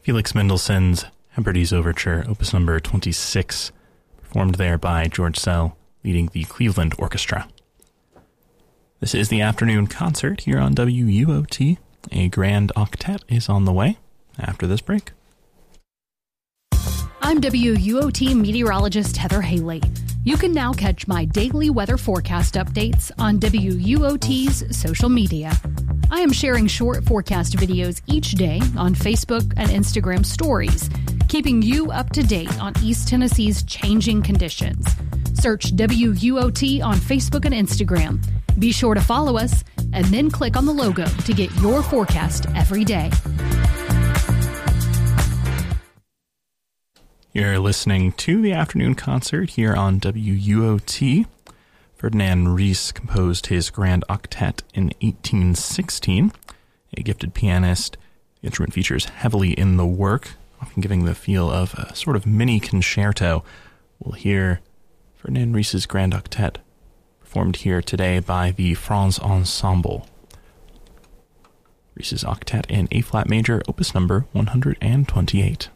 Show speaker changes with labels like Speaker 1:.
Speaker 1: Felix Mendelssohn's Hebrides Overture, opus number 26, performed there by George Szell, leading the Cleveland Orchestra. This is the afternoon concert here on WUOT. A grand octet is on the way after this break.
Speaker 2: I'm WUOT meteorologist Heather Haley. You can now catch my daily weather forecast updates on WUOT's social media. I am sharing short forecast videos each day on Facebook and Instagram stories, keeping you up to date on East Tennessee's changing conditions. Search WUOT on Facebook and Instagram. Be sure to follow us and then click on the logo to get your forecast every day.
Speaker 1: You're listening to the afternoon concert here on WUOT. Ferdinand Ries composed his Grand Octet in 1816. A gifted pianist, the instrument features heavily in the work, often giving the feel of a sort of mini concerto. We'll hear Ferdinand Ries's Grand Octet performed here today by the Franz Ensemble. Ries's Octet in A-flat major, opus number 128.